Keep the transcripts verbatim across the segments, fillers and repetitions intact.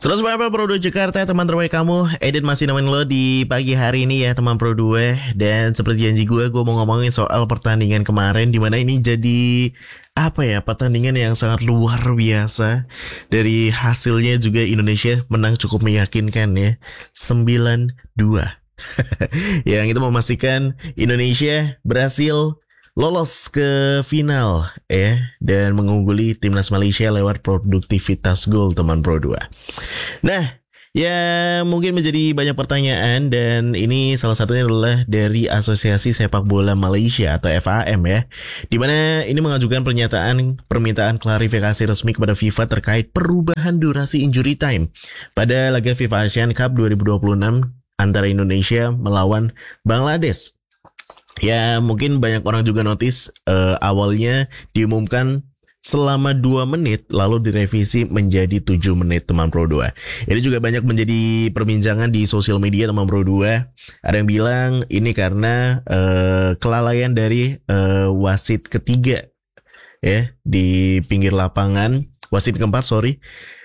Selamat malam Pro dua Jakarta, teman terbaik kamu. Eden masih nemenin lo di pagi hari ini ya teman Pro dua. Dan seperti janji gue, gue mau ngomongin soal pertandingan kemarin, dimana ini jadi apa ya, pertandingan yang sangat luar biasa. Dari hasilnya juga Indonesia menang cukup meyakinkan ya, sembilan dua. Yang itu memastikan Indonesia berhasil lolos ke final ya, dan mengungguli timnas Malaysia lewat produktivitas gol teman Pro dua. Nah, ya mungkin menjadi banyak pertanyaan, dan ini salah satunya adalah dari Asosiasi Sepak Bola Malaysia atau F A M ya, dimana ini mengajukan pernyataan permintaan klarifikasi resmi kepada FIFA terkait perubahan durasi injury time pada laga FIFA Asian Cup dua ribu dua puluh enam antara Indonesia melawan Bangladesh. Ya mungkin banyak orang juga notice uh, awalnya diumumkan selama dua menit, lalu direvisi menjadi tujuh menit teman Pro dua. Ini juga banyak menjadi perbincangan di sosial media teman Pro dua. Ada yang bilang ini karena uh, kelalaian dari uh, wasit ketiga ya di pinggir lapangan, wasit keempat sorry.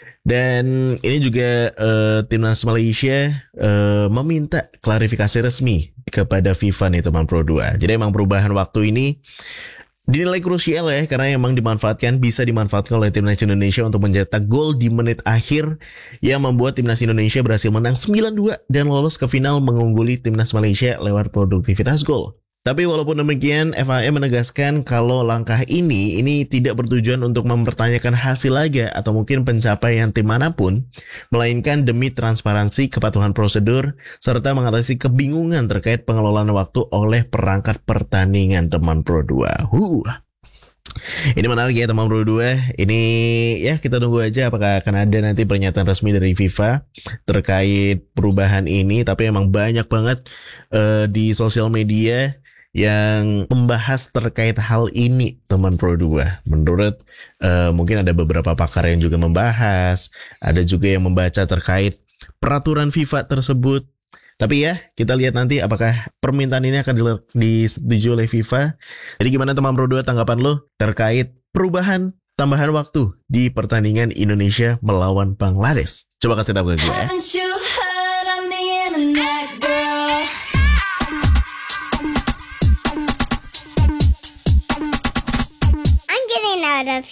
Dan ini juga uh, timnas Malaysia uh, meminta klarifikasi resmi kepada FIFA nih teman Pro dua. Jadi emang perubahan waktu ini dinilai krusial ya, karena emang dimanfaatkan, bisa dimanfaatkan oleh timnas Indonesia untuk mencetak gol di menit akhir yang membuat timnas Indonesia berhasil menang sembilan dua dan lolos ke final mengungguli timnas Malaysia lewat produktivitas gol. Tapi walaupun demikian, F A M menegaskan kalau langkah ini ini tidak bertujuan untuk mempertanyakan hasil laga atau mungkin pencapaian tim manapun, melainkan demi transparansi, kepatuhan prosedur, serta mengatasi kebingungan terkait pengelolaan waktu oleh perangkat pertandingan teman Pro dua. Huh. Ini menarik ya teman Pro dua. Ini ya kita tunggu aja apakah akan ada nanti pernyataan resmi dari FIFA terkait perubahan ini. Tapi emang banyak banget uh, di sosial media yang membahas terkait hal ini teman Pro dua. Menurut uh, mungkin ada beberapa pakar yang juga membahas, ada juga yang membaca terkait peraturan FIFA tersebut. Tapi ya kita lihat nanti apakah permintaan ini akan disetujui oleh FIFA. Jadi gimana teman Pro dua tanggapan lo terkait perubahan tambahan waktu di pertandingan Indonesia melawan Bangladesh? Coba kasih tahu ke gue ya. Out of